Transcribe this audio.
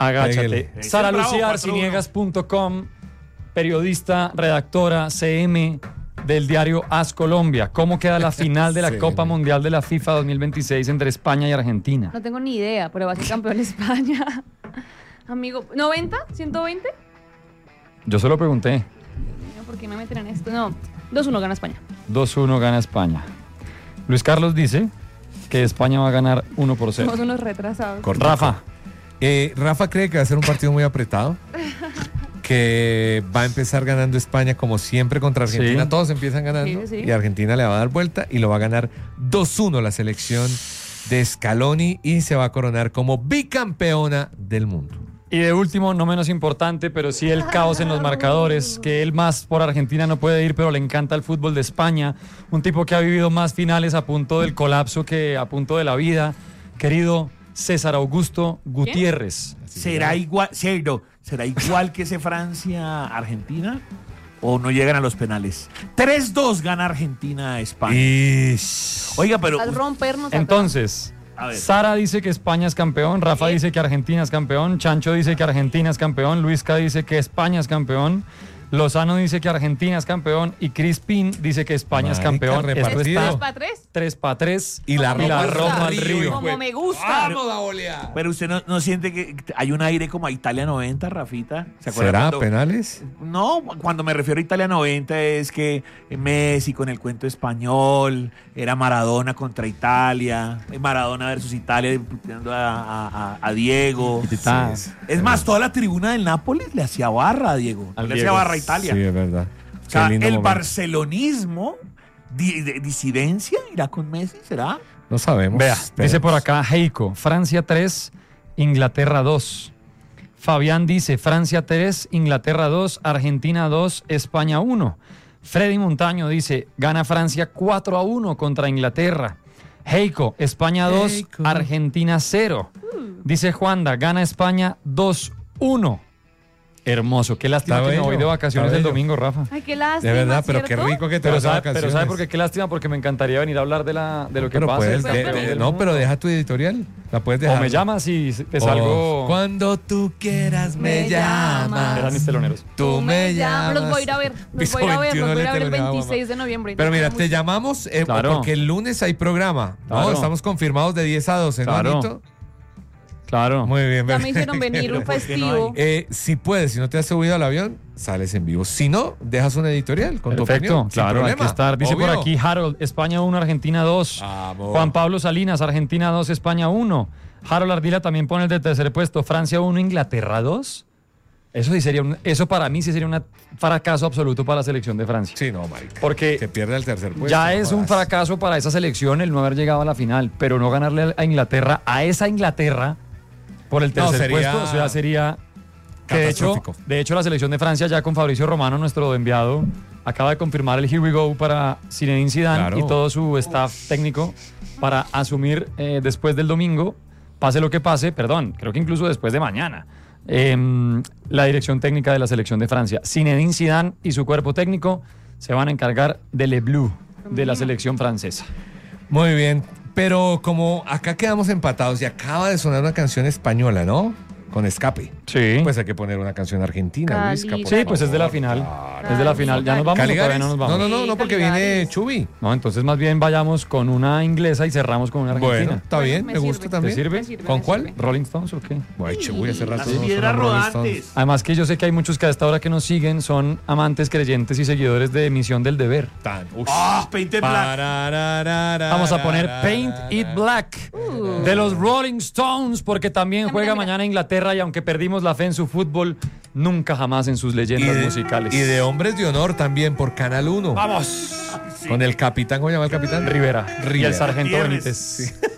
Agáchate. Pégale. SaraLuciaArciniegas.com, periodista, redactora, CM del diario As Colombia. ¿Cómo queda la final de la Copa Mundial de la FIFA 2026 entre España y Argentina? No tengo ni idea, pero va a ser campeón España. Amigo, ¿90? ¿120? Yo se lo pregunté. ¿Por qué me meten en esto? No, 2-1 gana España. 2-1 gana España. Luis Carlos dice que España va a ganar 1-0. Somos unos retrasados. Rafa. Rafa cree que va a ser un partido muy apretado, que va a empezar ganando España como siempre contra Argentina. Sí. Todos empiezan ganando Sí. y Argentina le va a dar vuelta y lo va a ganar 2-1 la selección de Scaloni y se va a coronar como bicampeona del mundo. Y de último, no menos importante, pero sí el caos en los marcadores, que él más por Argentina no puede ir, pero le encanta el fútbol de España. Un tipo que ha vivido más finales a punto del colapso que a punto de la vida. Querido César Augusto Gutiérrez. ¿Será igual que ese Francia-Argentina? ¿O no llegan a los penales? 3-2 gana Argentina a España. Oiga, pero... Al rompernos. Entonces, A ver. Sara dice que España es campeón, Rafa dice que Argentina es campeón, Chancho dice que Argentina es campeón, Luisca dice que España es campeón, Lozano dice que Argentina es campeón y Crispín dice que España es campeón. repartido. ¿3 para 3? 3-3 Y la Roma al Río. Como me gusta. ¡Vamos a golear! Pero usted no siente que hay un aire como a Italia 90, Rafita. ¿Se acuerda ¿Será cuando- penales? No, cuando me refiero a Italia 90 es que Messi con el cuento español, era Maradona contra Italia, Maradona versus Italia, puteando a Diego. Es más, toda la tribuna del Nápoles le hacía barra a Diego. Al Le hacía Diego. barra a Italia. Sí, es verdad. O sea, Qué lindo el momento. barcelonismo, disidencia, irá con Messi, ¿será? No sabemos. Vea, Esperemos. dice por acá Heiko, Francia 3, Inglaterra 2. Fabián dice Francia 3, Inglaterra 2, Argentina 2, España 1. Freddy Montaño dice gana Francia 4-1 contra Inglaterra. Heiko, España 2, Heiko. Argentina 0. Dice Juanda, gana España 2-1. Hermoso, qué lástima Está que me bello, voy de vacaciones está el bello. domingo, Rafa. Ay, qué lástima. De verdad, pero qué ¿cierto? rico que te Pero vas de sabe, vacaciones. ¿sabe por qué? Qué lástima, porque me encantaría venir a hablar de lo que Pero pasa. puedes del campeón del no, mundo. pero deja tu editorial. La puedes dejar. O me llamas y te salgo. Cuando tú quieras me Me llamas. Eran mis teloneros. Tú me llamas. Los voy a ir a ver. Los voy a ir a ver. Los voy a ir a ver el 26 de noviembre. Pero mira, Mucho. te llamamos Claro. porque el lunes hay programa. ¿no? Claro. Estamos confirmados de 10 a 12, ¿no, Claro. Anito? Claro. Muy bien, Ya me hicieron venir un ¿por qué no festivo. Si puedes, si no te has subido al avión, sales en vivo. Si no, dejas un editorial con tu Perfecto, opinión. sin claro, hay que problema. estar. Dice por Obvio. aquí Harold, España 1, Argentina 2. Vamos. Juan Pablo Salinas, Argentina 2, España 1. Harold Ardila también pone el de tercer puesto. Francia 1, Inglaterra 2. Eso sí sería eso para mí sí sería un fracaso absoluto para la selección de Francia. Sí, no, marica. Porque que pierde el tercer puesto. ya no es un jodas. fracaso para esa selección el no haber llegado a la final, pero no ganarle a Inglaterra, a esa Inglaterra, por el No, tercer sería puesto, eso ya sería... Que catastrófico. de hecho la selección de Francia ya con Fabricio Romano, nuestro enviado, acaba de confirmar el Here We Go para Zinedine Zidane Claro. y todo su staff técnico para asumir después del domingo, pase lo que pase, perdón, creo que incluso después de mañana, la dirección técnica de la selección de Francia. Zinedine Zidane y su cuerpo técnico se van a encargar de Le Bleu, de la selección francesa. Muy bien. Pero como acá quedamos empatados y acaba de sonar una canción española, ¿no? Con escape. Sí. Pues hay que poner una canción argentina, Cali. Luisca, por Sí, pues es de la favor. final. Claro. Es de la final. ¿Ya nos vamos o todavía ¿Caligaris? no nos vamos? No, porque Caligaris. viene Chubi. No, entonces más bien vayamos con una inglesa y cerramos con una argentina. Bueno, está Bueno, bien, me me sirve. gusta ¿Te también. sirve? Me sirve, ¿Con me cuál? sirve. ¿Rolling Stones o qué? Guay, Chubi, hace rato Las no piedras sonó Rolling Stones. rodantes. Además que yo sé que hay muchos que a esta hora que nos siguen son amantes, creyentes y seguidores de Misión del Deber. Paint it black. Vamos a poner Paint It Black de los Rolling Stones porque también juega mañana Inglaterra y aunque perdimos la fe en su fútbol, nunca jamás en sus leyendas musicales. Y de Hombres de Honor también por Canal 1. ¡Vamos! Con el capitán, ¿cómo se llama el capitán? Rivera. Y el Rivera. sargento Gutiérrez. Benítez.